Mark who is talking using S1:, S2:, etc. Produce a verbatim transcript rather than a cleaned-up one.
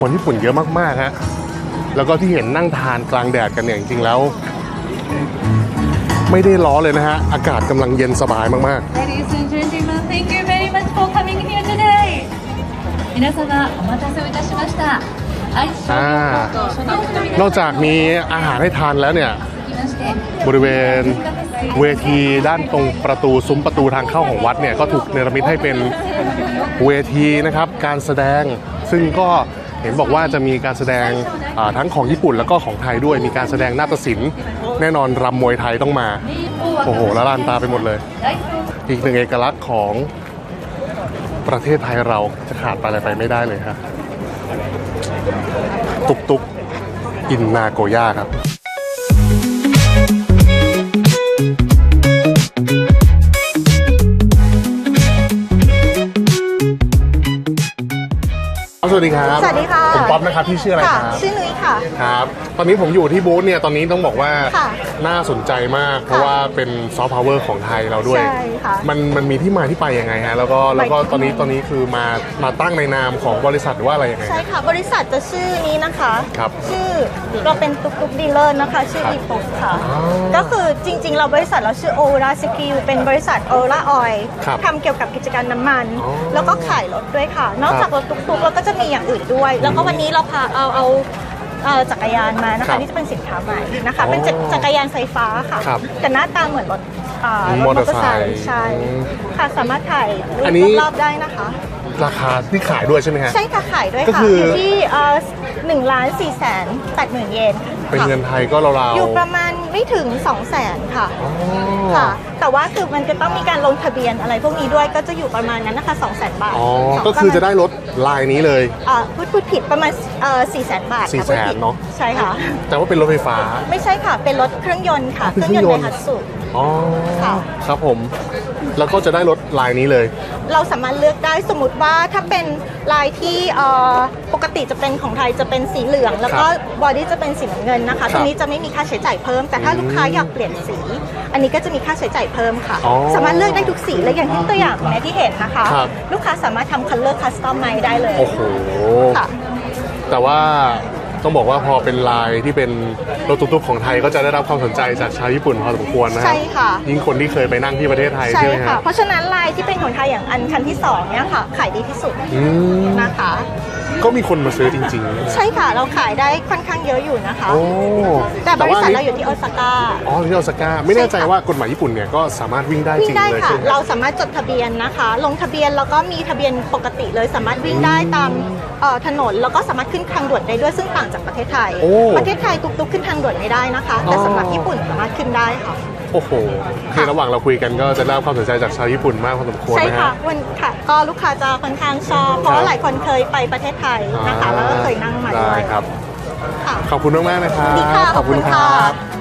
S1: คนญี่ปุ่นเยอะมากๆฮะแล้วก็ที่เห็นนั่งทานกลางแดดกันเนี่ยจริงๆแล้วไม่ได้ร้อนเลยนะฮะอากาศกำลังเย็นสบายมากๆ
S2: Ladies and gentlemen, thank you very much for coming here today. 皆様お待たせをいたしました。
S1: อ่านอกจากมีอาหารให้ทานแล้วเนี่ยบริเวณเวทีด้านตรงประตูซุ้มประตูทางเข้าของวัดเนี่ยก็ถูกเนรมิตให้เป็นเวทีนะครับการแสดงซึ่งก็เห็นบอกว่าจะมีการแสดงทั้งของญี่ปุ่นแล้วก็ของไทยด้วยมีการแสดงนาฏศิลป์แน่นอนรำมวยไทยต้องมาโอ้โหละลานตาไปหมดเลยอีกหนึ่งเอกลักษณ์ของประเทศไทยเราจะขาดไปอะไรไปไม่ได้เลยครับตุกตุกอินนาโกย่าครับสวัสดีครับ
S3: สวัสดีค่ะ
S1: ผมป๊อปนะครับที่ชื่ออะไรครับ
S3: ชื่อนุ้ยค่ะ
S1: ครับตอนนี้ผมอยู่ที่บูธเนี่ยตอนนี้ต้องบอกว่าน่าสนใจมากเพราะว่าเป็นซอฟต์พาวเวอร์ของไทยเราด้วย
S3: ใช่ค่ะ
S1: มันมันมีที่มาที่ไปยังไงฮะแล้วก็แล้วก็ตอนนี้ตอนนี้คือมามาตั้งในนามของบริษัทหรือว่าอะไรยังไง
S3: ใช่ค่ะบริษัทจะชื่อนี้นะคะ
S1: ครับ
S3: ชื่อเราเป็นตุ๊กตุ๊กดีลเลอร์นะคะชื่ออีปุ๊กค่ะก็คือจริงๆเราบริษัทเราชื่อโอราสกิลเป็นบริษัทโอราออยล์ทำเกี่ยวกับกิจการน้ำมันแล้วก็ขายรถด้วยค่ะนอกจากรถตุ๊กตุ๊กเราก็จะมีอย่างอื่นด้วยแล้วก็วันนี้เราพาเอาเอาจักรยานมานะคะนี่จะเป็นสินค้าใหม่นะคะเป็นจักรยานไฟฟ้าค่ะแต่หน้าตาเหมือนรถ
S1: มอเตอร์ไซค์
S3: ใช่ค่ะสามารถถ่ายรอบๆได้นะคะ
S1: ราคาที่ขายด้วยใช่ไหมฮะ
S3: ใช่ค่ะขายด้วยค่ะอยู่ที่หนึ่งล้านสี่แสนแปดหมื่นเยน
S1: เป็นเงินไทยก็ราวๆ
S3: อยู่ประมาณไม่ถึงสองแสนค่ะค่ะแต่ว่าคือมันจะต้องมีการลงทะเบียนอะไรพวกนี้ด้วยก็จะอยู่ประมาณนั้นนะคะสองแสนบาท
S1: อ๋อก็คือจะได้รถลายนี้เลย
S3: อ่าพูดพูดผิดประมาณสี่แสนบาท
S1: สี่แสนเนาะ
S3: ใช่ค่ะ
S1: แต่ว่าเป็นรถไฟฟ้า
S3: ไม่ใช่ค่ะเป็นรถเครื่องยนต์ค่ะเครื่องยนต์ไดฮัตสุ
S1: อ๋อครับผมแล้วก็จะได้รถลายนี้เลย
S3: เราสามารถเลือกได้สมมติว่าถ้าเป็นลายที่ปกติจะเป็นของไทยจะเป็นสีเหลืองแล้วก็บอดี้จะเป็นสีน้ำเงินนะคะตรงนี้จะไม่มีค่าใช้จ่ายเพิ่มแต่ถ้าลูกค้าอยากเปลี่ยนสีอันนี้ก็จะมีค่าใช้จ่ายเพิ่มค่ะสามารถเลือกได้ทุกสีและอย่างที่ตัวอย่างในที่เห็นนะคะลูกค้าสามารถทำ color custom ใหม่ได้เลย
S1: โอ้โหแต่ว่าต้องบอกว่าพอเป็นลายที่เป็นรถตุ๊กๆของไทยก็จะได้รับความสนใจจากชาวญี่ปุ่นพอสมควรนะ
S3: ใช่ค่ะ
S1: ยิ่งคนที่เคยไปนั่งที่ประเทศไทย
S3: ใช่
S1: ไหม
S3: ค่ะเพราะฉะนั้นลายที่เป็นของไทยอย่างอันคันที่สองเนี่ยค่ะขายดีที่สุดนะคะ
S1: ก็มีคนมาซื้อจริง
S3: ๆใช่ค่ะเราขายได้ค่อนข้างเยอะอยู่นะคะแต่บริษัทเราอยู่ที่โอซาก้า
S1: อ๋อที่โอซาก้าไม่แน่ใจว่ากฎหมายญี่ปุ่นเนี่ยก็สามารถวิ่งได้จริงเลยใช่ไหม
S3: เราสามารถจดทะเบียนนะคะลงทะเบียนแล้วก็มีทะเบียนปกติเลยสามารถวิ่งได้ตามถนนแล้วก็สามารถขึ้นทางด่วนได้ด้วยซึ่งต่างจากประเทศไทยประเทศไทยตุ๊กๆขึ้นทางด่วนไม่ได้นะคะแต่สำหรับญี่ปุ่นสามารถขึ้นได้ค่ะ
S1: โอ้โหในระหว่างเราคุยกันก็จะได้รับความสนใจจากชาวญี่ปุ่นมากพอสมควรนะฮะ
S3: ใช่ค่ะวันค่ะก็ลูกค้าจะค่อนข้างชอบเพราะว่าหลายคนเคยไปประเทศไทยนะคะแล้วก็เคยนั่งมาด้วย
S1: ครับขอบคุณมากๆนะครับ
S3: ขอบคุณค่ะ